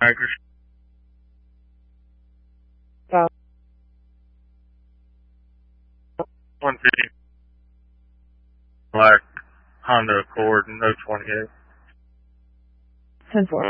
Tigers. 150. Black Honda Accord, no 28. 10-4.